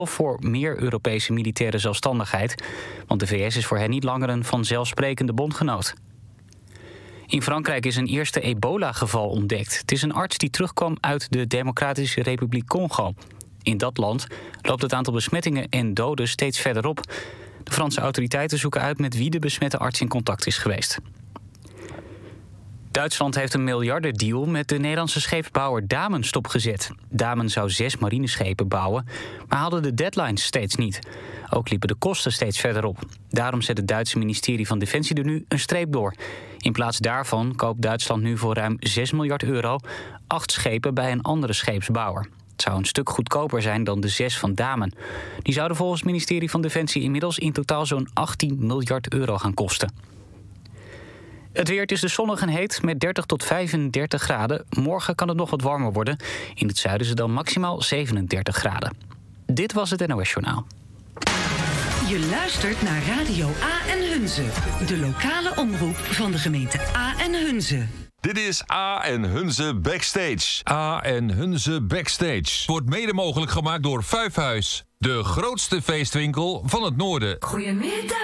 voor meer Europese militaire zelfstandigheid, want de VS is voor hen niet langer een vanzelfsprekende bondgenoot. In Frankrijk is een eerste ebola-geval ontdekt. Het is een arts die terugkwam uit de Democratische Republiek Congo. In dat land loopt het aantal besmettingen en doden steeds verder op. De Franse autoriteiten zoeken uit met wie de besmette arts in contact is geweest. Duitsland heeft een miljardendeal met de Nederlandse scheepsbouwer Damen stopgezet. Damen zou 6 marineschepen bouwen, maar haalde de deadlines steeds niet. Ook liepen de kosten steeds verder op. Daarom zet het Duitse ministerie van Defensie er nu een streep door. In plaats daarvan koopt Duitsland nu voor ruim 6 miljard euro 8 schepen bij een andere scheepsbouwer. Het zou een stuk goedkoper zijn dan de 6 van Damen. Die zouden volgens het ministerie van Defensie inmiddels in totaal zo'n 18 miljard euro gaan kosten. Het weer, het is dus zonnig en heet met 30 tot 35 graden. Morgen kan het nog wat warmer worden. In het zuiden is het dan maximaal 37 graden. Dit was het NOS Journaal. Je luistert naar Radio A en Hunze. De lokale omroep van de gemeente A en Hunze. Dit is A en Hunze Backstage. A en Hunze Backstage wordt mede mogelijk gemaakt door Vijfhuis. De grootste feestwinkel van het noorden. Goedemiddag.